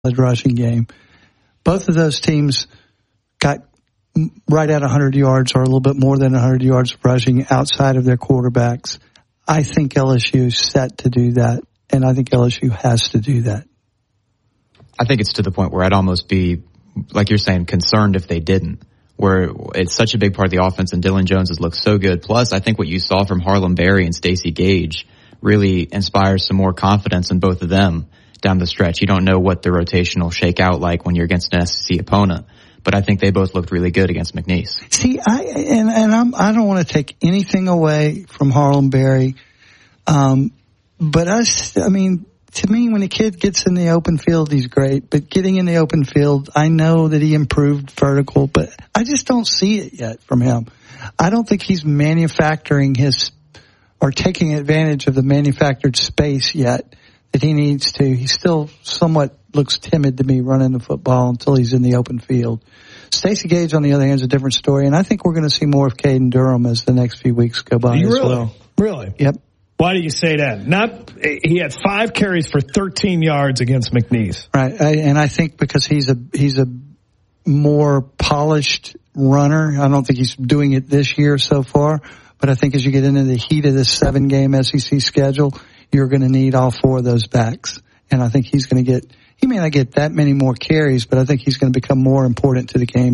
rushing game. Both of those teams got right at 100 yards or a little bit more than 100 yards rushing outside of their quarterbacks. I think LSU is set to do that, and I think LSU has to do that. I think it's to the point where I'd almost be, like you're saying, concerned if they didn't, where it's such a big part of the offense and Dylan Jones has looked so good. Plus, I think what you saw from Harlem Berry and Stacey Gage really inspires some more confidence in both of them down the stretch. You don't know what the rotation will shake out like when you're against an SEC opponent, but I think they both looked really good against McNeese. See, I don't want to take anything away from Harlem Berry, but I mean, to me, when a kid gets in the open field, he's great. But getting in the open field, I know that he improved vertical, but I just don't see it yet from him. I don't think he's manufacturing or taking advantage of the manufactured space yet that he needs to. He still somewhat looks timid to me running the football until he's in the open field. Stacey Gage, on the other hand, is a different story, and I think we're going to see more of Caden Durham as the next few weeks go by as well. Really? Yep. Why do you say that? He had 5 carries for 13 yards against McNeese. Right, and I think because he's a more polished runner. I don't think he's doing it this year so far, but I think as you get into the heat of this 7-game SEC schedule, you're going to need all 4 of those backs. And I think he may not get that many more carries, but I think he's going to become more important to the game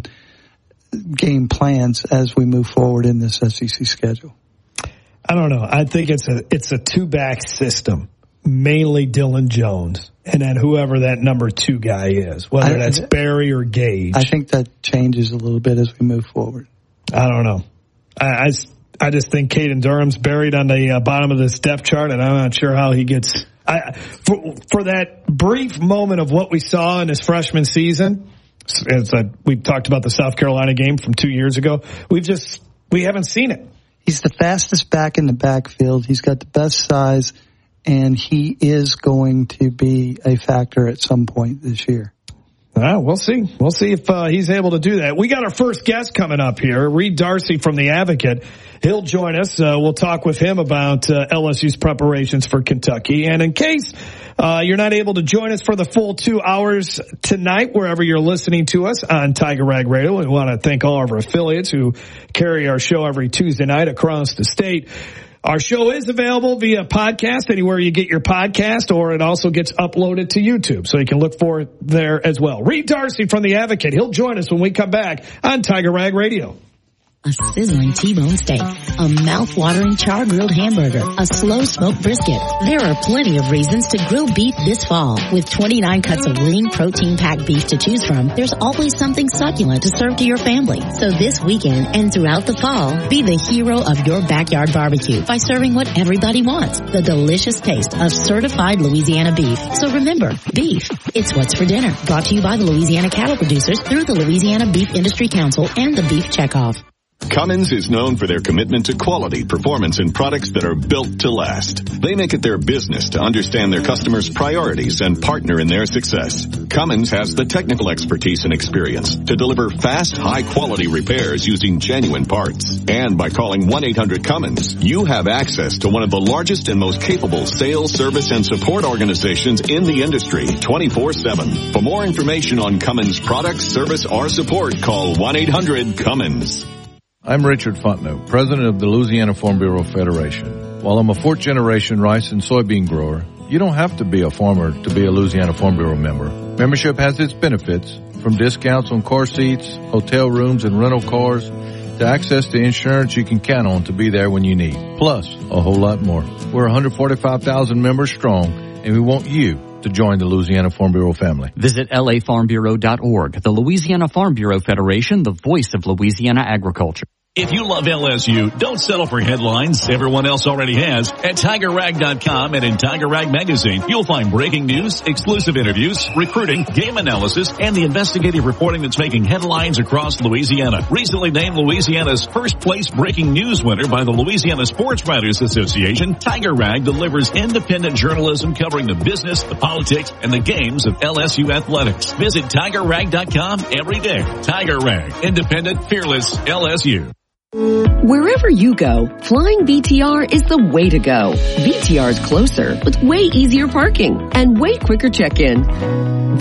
plans as we move forward in this SEC schedule. I don't know. I think it's a 2-back system, mainly Dylan Jones, and then whoever that number 2 guy is, whether that's Berry or Gage. I think that changes a little bit as we move forward. I don't know. I just think Caden Durham's buried on the bottom of this depth chart, and I'm not sure how he gets. For that brief moment of what we saw in his freshman season, as we talked about the South Carolina game from 2 years ago, we haven't seen it. He's the fastest back in the backfield. He's got the best size, and he is going to be a factor at some point this year. We'll see. We'll see if he's able to do that. We got our first guest coming up here, Reed Darcy from The Advocate. He'll join us. We'll talk with him about LSU's preparations for Kentucky. And in case you're not able to join us for the full 2 hours tonight, wherever you're listening to us on Tiger Rag Radio, we want to thank all of our affiliates who carry our show every Tuesday night across the state. Our show is available via podcast anywhere you get your podcast, or it also gets uploaded to YouTube, so you can look for it there as well. Reed Darcy from The Advocate. He'll join us when we come back on Tiger Rag Radio. A sizzling T-bone steak, a mouth-watering char-grilled hamburger, a slow-smoked brisket. There are plenty of reasons to grill beef this fall. With 29 cuts of lean, protein-packed beef to choose from, there's always something succulent to serve to your family. So this weekend and throughout the fall, be the hero of your backyard barbecue by serving what everybody wants, the delicious taste of certified Louisiana beef. So remember, beef, it's what's for dinner. Brought to you by the Louisiana Cattle Producers through the Louisiana Beef Industry Council and the Beef Checkoff. Cummins is known for their commitment to quality, performance, and products that are built to last. They make it their business to understand their customers' priorities and partner in their success. Cummins has the technical expertise and experience to deliver fast, high-quality repairs using genuine parts. And by calling 1-800-CUMMINS, you have access to one of the largest and most capable sales, service, and support organizations in the industry, 24/7. For more information on Cummins products, service, or support, call 1-800-CUMMINS. I'm Richard Fontenot, president of the Louisiana Farm Bureau Federation. While I'm a 4th-generation rice and soybean grower, you don't have to be a farmer to be a Louisiana Farm Bureau member. Membership has its benefits, from discounts on car seats, hotel rooms, and rental cars, to access to insurance you can count on to be there when you need. Plus, a whole lot more. We're 145,000 members strong, and we want you to join the Louisiana Farm Bureau family. Visit lafarmbureau.org. The Louisiana Farm Bureau Federation, the voice of Louisiana agriculture. If you love LSU, don't settle for headlines everyone else already has. At TigerRag.com and in Tiger Rag Magazine, you'll find breaking news, exclusive interviews, recruiting, game analysis, and the investigative reporting that's making headlines across Louisiana. Recently named Louisiana's first place breaking news winner by the Louisiana Sports Writers Association, Tiger Rag delivers independent journalism covering the business, the politics, and the games of LSU athletics. Visit TigerRag.com every day. Tiger Rag, independent, fearless LSU. Wherever you go, flying VTR is the way to go. VTR is closer with way easier parking and way quicker check-in.